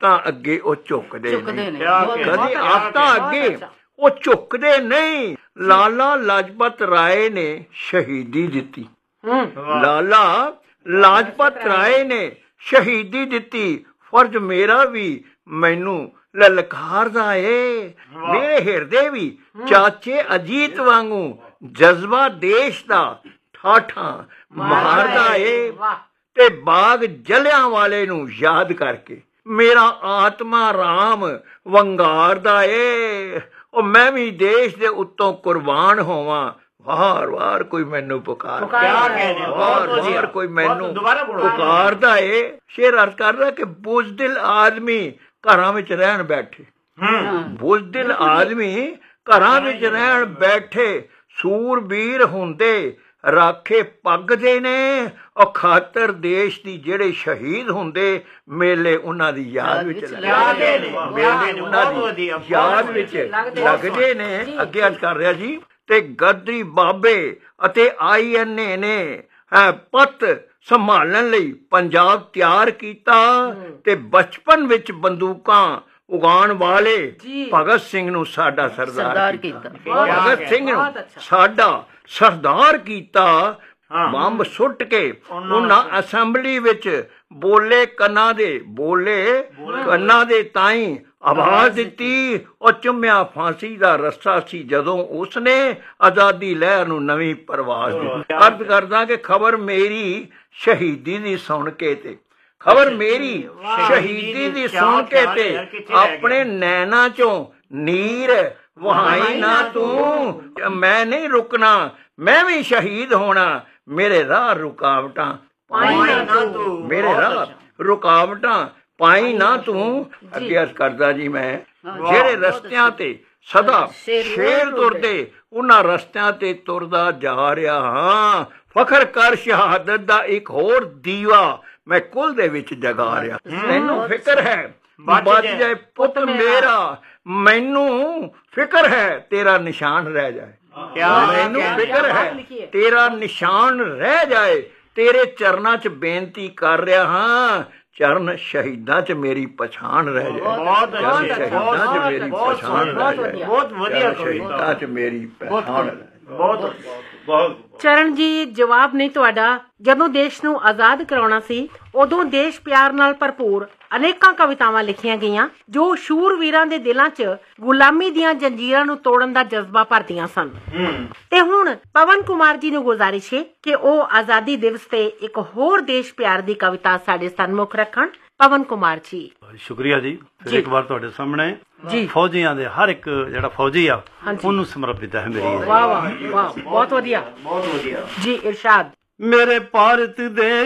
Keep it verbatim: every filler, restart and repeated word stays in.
ਆਫਤਾਂ ਅੱਗੇ ਉਹ ਝੁਕਦੇ ਨਹੀਂ, ਕਦੀ ਆਫਤਾਂ ਅੱਗੇ ਉਹ ਝੁਕਦੇ ਨਹੀਂ। ਲਾਲਾ ਲਾਜਪਤ ਰਾਏ ਨੇ ਸ਼ਹੀਦੀ ਦਿੱਤੀ, ਲਾਲਾ ਲਾਜਪਤ ਰਾਏ ਨੇ ਸ਼ਹੀਦੀ ਦਿੱਤੀ। ਫਰਜ਼ ਮੇਰਾ ਵੀ ਮੈਨੂੰ ਲਲਕਾਰਦਾ ਏ, ਮੇਰੇ ਹਿਰਦੇ ਵੀ ਚਾਚੇ ਅਜੀਤ ਵਾਂਗੂ ਜਜ਼ਬਾ ਦੇਸ਼ ਦਾ ਠਾਠਾਂ ਮਾਰਦਾ ਏ। ਤੇ ਬਾਗ ਜਲਿਆਂ ਵਾਲੇ ਨੂੰ ਯਾਦ ਕਰਕੇ ਮੇਰਾ ਆਤਮਾ ਰਾਮ ਵੰਗਾਰਦਾ ਏ। ਉਹ ਮੈਂ ਵੀ ਦੇਸ਼ ਦੇ ਉੱਤੋਂ ਕੁਰਬਾਨ ਹੋਵਾਂ, ਵਾਰ ਵਾਰ ਕੋਈ ਮੈਨੂੰ ਪੁਕਾਰ ਵਾਰ ਵਾਰ ਕੋਈ ਮੈਨੂੰ ਪੁਕਾਰਦਾ ਏ। ਸ਼ੇਰ ਅਰਜ਼ ਕਰਦਾ ਕਿ ਬੁਜ਼ਦਿਲ ਆਦਮੀ ਘਰਾਂ ਵਿੱਚ ਰਹਿਣ ਬੈਠੇ, ਬੁਜ਼ਦਿਲ ਆਦਮੀ ਘਰਾਂ ਵਿੱਚ ਰਹਿਣ ਬੈਠੇ, ਸੂਰਬੀਰ ਹੁੰਦੇ ਰਾਖੇ ਪੱਗਦੇ ਨੇ। ਉਹ ਖਾਤਰ ਦੇਸ਼ ਦੀ ਜਿਹੜੇ ਸ਼ਹੀਦ ਹੁੰਦੇ, ਮੇਲੇ ਉਹਨਾਂ ਦੀ ਯਾਦ ਵਿੱਚ ਲੱਗਦੇ ਨੇ, ਮੇਲੇ ਉਹਨਾਂ ਦੀ ਯਾਦ ਵਿੱਚ ਲੱਗਦੇ ਨੇ। ਅੱਗੇ ਅੱਜ ਕਰ ਰਿਹਾ ਜੀ। ਤੇ ਗਦਰੀ ਬਾਬੇ ਅਤੇ ਆਈ ਐਨ ਏ ਨੇ ਪੱਤ ਸੰਭਾਲਣ ਲਈ ਪੰਜਾਬ ਤਿਆਰ ਕੀਤਾ। ਤੇ ਬਚਪਨ ਵਿੱਚ ਬੰਦੂਕਾਂ ਉਗਾਉਣ ਵਾਲੇ ਭਗਤ ਸਿੰਘ ਨੂੰ ਸਾਡਾ ਸਰਦਾਰ ਕੀਤਾ, ਭਗਤ ਸਿੰਘ ਨੂੰ ਸਾਡਾ ਸਰਦਾਰ ਕੀਤਾ। ਬੰਬ ਸੁੱਟ ਕੇ ਉਹਨਾਂ ਅਸੈਂਬਲੀ ਵਿੱਚ ਬੋਲੇ ਕੰਨਾਂ ਦੇ ਬੋਲੇ ਕੰਨਾਂ ਦੇ ਤਾਈਂ ਆਵਾਜ਼ ਦਿੱਤੀ। ਉਹ ਚੁੰਮਿਆ ਫਾਂਸੀ ਦਾ ਰੱਸਾ ਸੀ ਜਦੋਂ ਉਸਨੇ ਆਜ਼ਾਦੀ ਲਹਿਰ ਨੂੰ ਨਵੀਂ ਪਰਵਾਜ਼ ਦਿੱਤੀ। ਅਰਜ਼ ਕਰਦਾ ਕਿ ਖਬਰ ਮੇਰੀ ਸ਼ਹੀਦੀ ਦੀ ਸੁਣ ਕੇ ਤੇ ਖਬਰ ਮੇਰੀ ਸ਼ਹੀਦੀ ਦੀ ਸੁਣ ਕੇ ਤੇ ਆਪਣੇ ਨੈਣਾ ਚੋਂ ਨੀਰ ਵਹਾਈ ਨਾ ਤੂੰ। ਮੈਂ ਨਹੀਂ ਰੁਕਣਾ, ਮੈਂ ਵੀ ਸ਼ਹੀਦ ਹੋਣਾ। ਮੇਰੇ ਰਾਹ ਰੁਕਾਵਟਾਂ ਪਾਈ ਨਾ ਤੂੰ, ਮੇਰੇ ਰਾਹ ਰੁਕਾਵਟਾਂ ਪਾਈ ਨਾ ਤੂੰ। ਅੱਗੇ ਅਰਜ਼ ਕਰਦਾ ਜੀ ਮੈਂ, ਜਿਹੜੇ ਰਸਤਿਆਂ ਤੇ ਸਦਾ ਸ਼ੇਰ ਤੁਰਦੇ, ਉਹਨਾਂ ਰਸਤਿਆਂ ਤੇ ਤੁਰਦਾ ਜਾ ਰਿਹਾ ਹਾਂ। ਫਖਰ ਕਰ ਸ਼ਹਾਦਤ ਦਾ ਇੱਕ ਹੋਰ ਦੀਵਾ ਮੈਂ ਕੁਲ ਦੇ ਵਿੱਚ ਜਗਾ ਰਿਹਾ। ਤੈਨੂੰ ਫਿਕਰ ਹੈ ਬਚ ਜਾਏ ਪੁੱਤ ਮੇਰਾ, ਮੈਨੂੰ ਫਿਕਰ ਹੈ ਤੇਰਾ ਨਿਸ਼ਾਨ ਰਹਿ ਜਾਏ, ਮੈਨੂੰ ਫਿਕਰ ਹੈ ਤੇਰਾ ਨਿਸ਼ਾਨ ਰਹਿ ਜਾਏ। ਤੇਰੇ ਚਰਨਾਂ ਚ ਬੇਨਤੀ ਕਰ ਰਿਹਾ ਹਾਂ, ਚਰਨ ਸ਼ਹੀਦਾਂ ਚ ਮੇਰੀ ਪਛਾਣ ਰਹਿ ਜਾਏ, ਸ਼ਹੀਦਾਂ ਚ ਮੇਰੀ ਪਛਾਣ ਰਹਿ ਜਾਏ, ਬਹੁਤ ਵਧੀਆ ਸ਼ਹੀਦਾਂ ਚ ਮੇਰੀ ਪਛਾਣ। ਬਹੁਤ ਬਹੁਤ ਚਰਨ ਜੀ, ਜਵਾਬ ਨਹੀਂ ਤੁਹਾਡਾ। ਜਦੋਂ ਦੇਸ਼ ਨੂੰ ਆਜ਼ਾਦ ਕਰਾਉਣਾ ਸੀ, ਉਦੋਂ ਦੇਸ਼ ਪਿਆਰ ਨਾਲ ਭਰਪੂਰ ਅਨੇਕਾਂ ਕਵਿਤਾਵਾਂ ਲਿਖੀਆਂ ਗਈਆਂ ਜੋ ਸ਼ੂਰਵੀਰਾਂ ਦੇ ਦਿਲਾਂ 'ਚ ਗੁਲਾਮੀ ਦੀਆਂ ਜੰਜੀਰਾਂ ਨੂੰ ਤੋੜਨ ਦਾ ਜਜ਼ਬਾ ਭਰਦੀਆਂ ਸਨ। ਤੇ ਹੁਣ ਪਵਨ ਕੁਮਾਰ ਜੀ ਨੂੰ ਗੁਜ਼ਾਰਿਸ਼ ਹੈ ਕਿ ਉਹ ਆਜ਼ਾਦੀ ਦਿਵਸ ਤੇ ਇੱਕ ਹੋਰ ਦੇਸ਼ ਪਿਆਰ ਦੀ ਕਵਿਤਾ ਸਾਡੇ ਸਨਮੁਖ ਰੱਖਣ। ਪਵਨ ਕੁਮਾਰ ਜੀ। ਸ਼ੁਕਰੀਆ ਜੀ। ਫਿਰ ਇੱਕ ਵਾਰ ਤੁਹਾਡੇ ਸਾਹਮਣੇ ਫੌਜੀਆਂ ਦੇ ਹਰ ਇੱਕ ਜਿਹੜਾ ਫੌਜੀ ਆ ਉਹਨੂੰ ਸਮਰਪਿਤ ਹੈ ਮੇਰੀ। ਵਾਹ ਵਾਹ ਵਾਹ, ਬਹੁਤ ਵਧੀਆ, ਬਹੁਤ ਵਧੀਆ ਜੀ। ਇਰਸ਼ਾਦ। ਮੇਰੇ ਭਾਰਤ ਦੇ